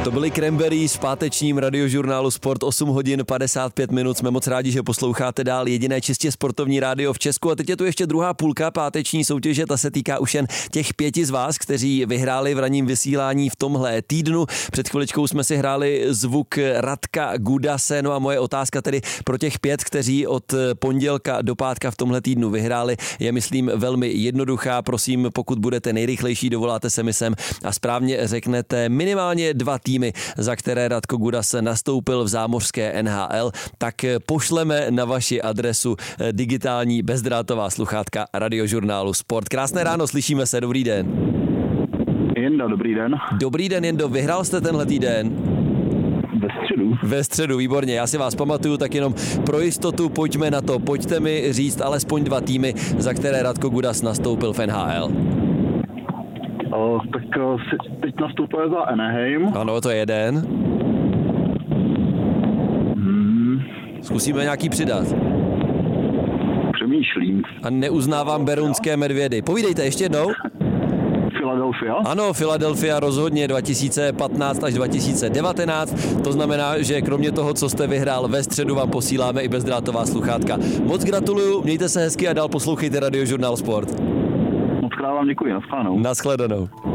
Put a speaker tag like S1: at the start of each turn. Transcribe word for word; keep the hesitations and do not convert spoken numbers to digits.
S1: To byly Cranberries v pátečním radiožurnálu Sport, osm hodin padesát pět minut. Jsme moc rádi, že posloucháte dál jediné čistě sportovní rádio v Česku. A teď je tu ještě druhá půlka páteční soutěže, ta se týká už jen těch pěti z vás, kteří vyhráli v ranním vysílání v tomhle týdnu. Před chviličkou jsme si hráli zvuk Radka Gudase, no a moje otázka tedy pro těch pět, kteří od pondělka do pátka v tomhle týdnu vyhráli, je myslím velmi jednoduchá. Prosím, pokud budete nejrychlejší, dovoláte se mi sem a správně řeknete minimálně dva týmy, za které Radko Gudas nastoupil v zámořské N H L, tak pošleme na vaši adresu digitální bezdrátová sluchátka radiožurnálu Sport. Krásné ráno, slyšíme se, dobrý den.
S2: Jendo, dobrý den.
S1: Dobrý den, Jendo, vyhrál jste tenhle týden?
S2: Ve středu.
S1: Ve středu, výborně, já si vás pamatuju, tak jenom pro jistotu pojďme na to. Pojďte mi říct alespoň dva týmy, za které Radko Gudas nastoupil v N H L.
S2: O, tak o, teď nastupuje za Anaheim.
S1: Ano, to je jeden.
S2: Hmm.
S1: Zkusíme nějaký přidat.
S2: Přemýšlím.
S1: A neuznávám berunské medvědy. Povídejte ještě jednou.
S2: Philadelphia?
S1: Ano, Philadelphia rozhodně dva tisíce patnáct až dva tisíce devatenáct. To znamená, že kromě toho, co jste vyhrál ve středu, vám posíláme i bezdrátová sluchátka. Moc gratuluju, mějte se hezky a dál poslouchejte radiožurnál Sport.
S2: Moc krát vám děkuji, nashledanou.
S1: Nashledanou.